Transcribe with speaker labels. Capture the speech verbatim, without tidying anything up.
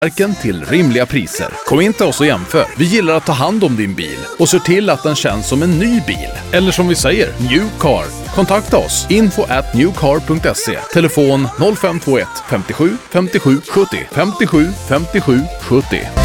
Speaker 1: till rimliga priser. Kom in till oss och jämför. Vi gillar att ta hand om din bil och ser till att den känns som en ny bil. Eller som vi säger, new car. Kontakta oss, info at newcar punkt se. Telefon noll fem två ett femtiosju femtiosju sjuttio femtiosju femtiosju sjuttio.